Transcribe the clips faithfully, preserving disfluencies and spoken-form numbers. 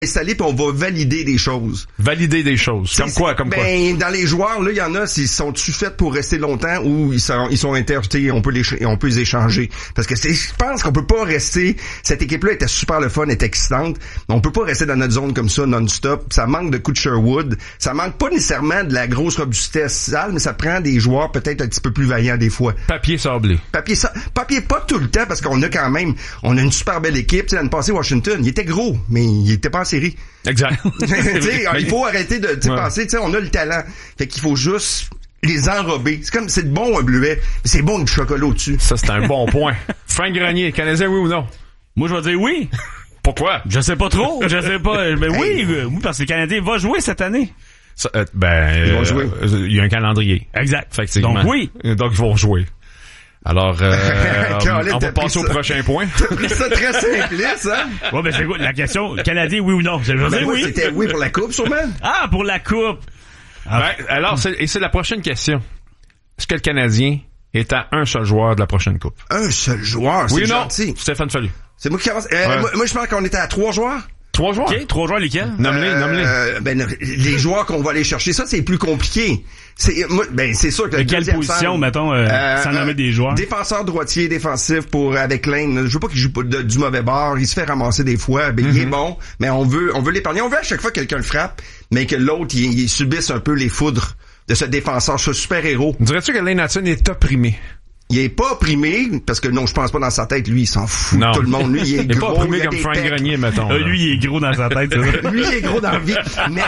installer puis on va valider des choses. Valider des choses. Comme quoi, comme ben, quoi? Ben, dans les joueurs, là, il y en a, ils sont-tu faits pour rester longtemps ou ils sont, ils sont interjetés, on peut les, on peut les échanger. Parce que c'est, je pense qu'on peut pas rester, cette équipe-là était super le fun, était excitante, mais on peut pas rester dans notre zone comme ça, non-stop. Ça manque de coups de Sherwood. Ça manque pas nécessairement de la grosse robustesse sale, mais ça prend des joueurs peut-être un petit peu plus vaillants des fois. Papier sablé. Papier sa... papier pas tout le temps parce qu'on a quand même, on a une super belle équipe. Tu sais, l'année passée, Washington, il était gros, mais il était pas en série. Exact. T'sais, il faut arrêter de ouais. penser, tu sais, on a le talent. Fait qu'il faut juste les enrober. C'est comme, c'est bon un bleuet, mais c'est bon avec du chocolat au-dessus. Ça, c'est un bon point. Frank Grenier, Canadien, oui ou non? Moi, je vais dire oui. Pourquoi? Je sais pas trop. Je sais pas. Mais oui, oui, parce que le Canadien va jouer cette année. Ça, euh, ben, ils vont jouer. Euh, il y a un calendrier. Exact. Effectivement. Donc oui. Donc, ils vont jouer. Alors, euh, on va passer au prochain point. T'as pris ça très simpliste, hein? Ouais, ben c'est quoi, la question, Canadien, oui ou non? Je veux ben dire moi, oui. C'était oui pour la coupe, sûrement. Ah, pour la coupe. Ah. Ben, alors, c'est, et c'est la prochaine question. Est-ce que le Canadien est à un seul joueur de la prochaine coupe? Un seul joueur, c'est oui gentil. Non? Stéphane Fallu. C'est moi qui commence. Euh, ouais. moi, moi, je pense qu'on était à trois joueurs. Trois joueurs? OK, trois joueurs lesquels? Nomme-les, euh, nomme-les. Euh, ben, les joueurs qu'on va aller chercher, ça, c'est plus compliqué. C'est, moi, ben, c'est sûr que de quelle position, centre, mettons, euh, euh, sans nommer des joueurs? Défenseur droitier, défensif pour, avec Lane. Je veux pas qu'il joue de, du mauvais bord. Il se fait ramasser des fois. Ben, mm-hmm. Il est bon. Mais on veut, on veut l'épargner. On veut à chaque fois que quelqu'un le frappe, mais que l'autre, il, il subisse un peu les foudres de ce défenseur, ce super-héros. Dirais-tu que Lane Hutson est opprimé? Il est pas opprimé, parce que non, je pense pas dans sa tête, lui, il s'en fout non. tout le monde. Lui, il est il est gros. Pas opprimé il comme Frank pecs. Grenier, mettons. Euh, lui, il est gros dans sa tête, ça. Lui, il est gros dans la vie. Mais,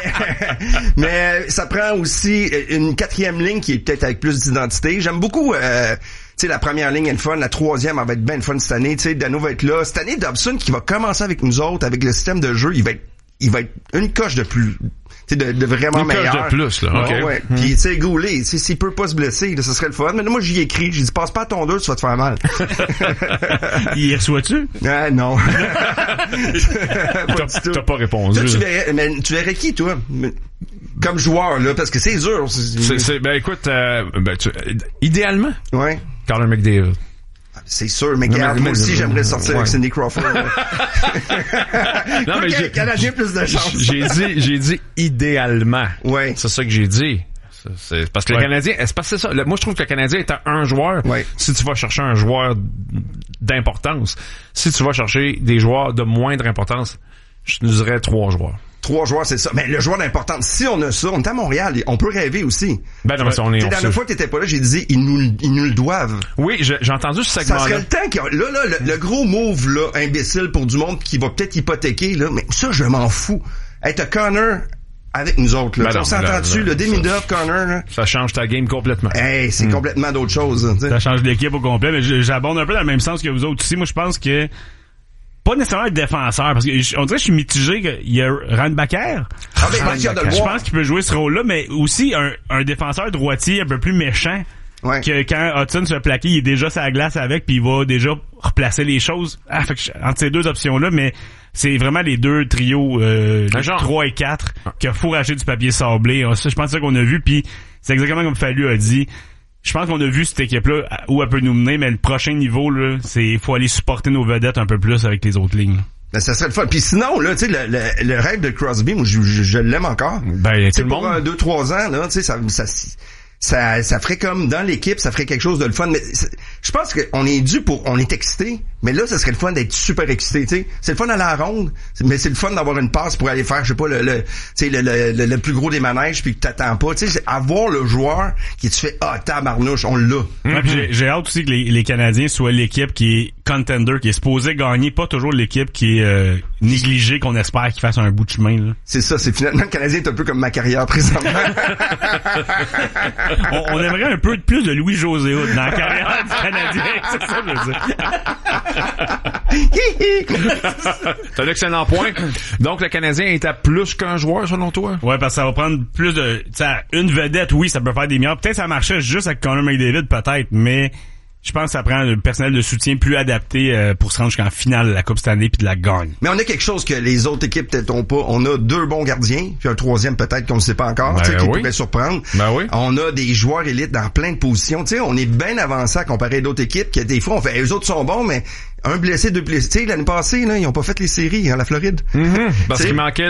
mais ça prend aussi une quatrième ligne qui est peut-être avec plus d'identité. J'aime beaucoup, euh, tu sais, la première ligne est le fun, la troisième, elle va être bien le fun cette année. Tu sais, Dano va être là. Cette année, Dobson, qui va commencer avec nous autres, avec le système de jeu, il va être, il va être une coche de plus. De, de vraiment une meilleur. Une coche de plus, là. OK. Ouais, ouais. Hmm. Puis, tu sais, Goulet, s'il peut pas se blesser, là, ça serait le fun. Mais là, moi, j'y écris. J'ai dit, passe pas à ton deux, tu vas te faire mal. Il reçoit-tu? Ah, non. pas t'as, t'as pas répondu. Toi, tu verrais, mais tu verrais qui, toi? Comme joueur, là, parce que c'est dur. C'est, c'est, c'est ben, écoute, euh, ben, tu, idéalement. Ouais. Connor McDavid. C'est sûr, mais regarde, moi aussi, j'aimerais sortir ouais. avec Cindy Crawford. Non, mais j'ai, Canadien plus de chance. J'ai dit, j'ai dit idéalement. Ouais. C'est ça que j'ai dit. C'est, c'est parce que ouais. le Canadien, c'est parce que c'est ça. Le, moi, je trouve que le Canadien est à un joueur. Ouais. Si tu vas chercher un joueur d'importance, si tu vas chercher des joueurs de moindre importance, je te dirais trois joueurs. Trois joueurs, c'est ça. Mais le joueur d'importance, si on a ça, on est à Montréal, on peut rêver aussi. Ben non, mais on est. La dernière fois que t'étais pas là, j'ai dit, ils nous, ils nous le doivent. Oui, j'ai, j'ai entendu ce segment-là. Ça serait le temps qu'il y a, là, là, le, le gros move, là, imbécile pour du monde qui va peut-être hypothéquer, là, mais ça, je m'en fous. Hey, t'as Connor avec nous autres, là. Ben on s'entend-tu, le Demidov, Connor, là? Ça change ta game complètement. Hey, c'est mm. complètement d'autre chose, t'sais. Ça change l'équipe au complet, mais j'abonde un peu dans le même sens que vous autres aussi. Moi, je pense que, pas nécessairement être défenseur, parce que on dirait que je suis mitigé qu'il y a Randbacker. Ah ben, je pense qu'il peut jouer ce rôle-là, mais aussi un, un défenseur droitier un peu plus méchant. Ouais. Que quand Hudson se fait plaquer, il est déjà sur la glace avec, puis il va déjà replacer les choses. Ah, fait que je, entre ces deux options-là, mais c'est vraiment les deux trios, euh, trois et quatre, qu'il faut racheter du papier sablé. Ça, je pense que c'est ça qu'on a vu, puis c'est exactement comme Fallu a dit. Je pense qu'on a vu cette équipe-là où elle peut nous mener, mais le prochain niveau, là, c'est il faut aller supporter nos vedettes un peu plus avec les autres lignes. Ben, ça serait le fun. Puis sinon, là, tu sais, le, le, le rêve de Crosby, moi, je, je, je l'aime encore. Ben, tout le pour monde. un, deux, trois ans, là, tu sais, ça, ça, ça, ça ferait comme dans l'équipe, ça ferait quelque chose de le fun. Mais je pense qu'on est dû pour, on est excité. Mais là, ça serait le fun d'être super excité, tu sais. C'est le fun d'aller à la ronde, mais c'est le fun d'avoir une passe pour aller faire, je sais pas, le, le, tu sais, le, le, le, le plus gros des manèges puis que t'attends pas. Tu sais, avoir le joueur qui te fait, ah, tabarnouche, on l'a. Ouais, puis j'ai, j'ai hâte aussi que les, les Canadiens soient l'équipe qui est contender, qui est supposée gagner, pas toujours l'équipe qui est euh, négligée, qu'on espère qu'il fasse un bout de chemin, là. C'est ça, c'est finalement, le Canadien est un peu comme ma carrière présentement. on, on aimerait un peu de plus de Louis-José Hood dans la carrière du Canadien, c'est ça que je veux dire. C'est un excellent point. Donc, le Canadien est à plus qu'un joueur, selon toi? Ouais, parce que ça va prendre plus de... Tu sais, une vedette, oui, ça peut faire des milliards. Peut-être ça marchait juste avec Connor McDavid, peut-être, mais je pense que ça prend un personnel de soutien plus adapté euh, pour se rendre jusqu'en finale de la Coupe cette année puis de la gagne. Mais on a quelque chose que les autres équipes peut-être ont pas. On a deux bons gardiens, puis un troisième peut-être qu'on ne sait pas encore, ben tu sais, qui oui. pourrait surprendre. Ben oui. On a des joueurs élites dans plein de positions. Tu sais, on est bien avancé à comparer à d'autres équipes que des fois on fait, eux autres sont bons, mais un blessé, deux blessés. Tu sais, l'année passée, là, ils ont pas fait les séries à la Floride. Mm-hmm, parce qu'il manquait